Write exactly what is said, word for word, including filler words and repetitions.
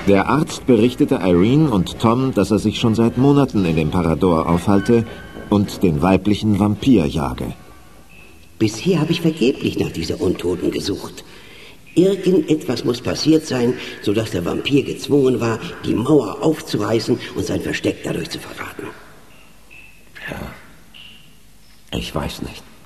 Der Arzt berichtete Irene und Tom, dass er sich schon seit Monaten in dem Parador aufhalte und den weiblichen Vampir jage. Bisher habe ich vergeblich nach dieser Untoten gesucht. Irgendetwas muss passiert sein, sodass der Vampir gezwungen war, die Mauer aufzureißen und sein Versteck dadurch zu verraten. Ja, ich weiß nicht.